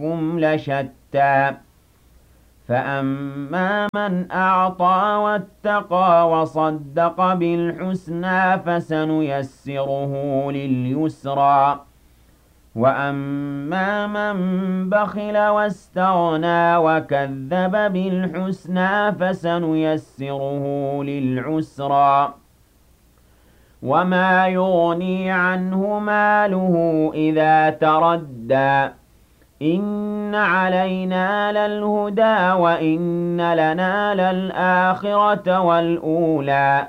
سعيكم لشتى فأما من أعطى واتقى وصدق بالحسنى فسنيسره لليسرى وأما من بخل واستغنى وكذب بالحسنى فسنيسره للعسرى وما يغني عنه ماله إذا تردى إن علينا للهدى وإن لنا للآخرة والأولى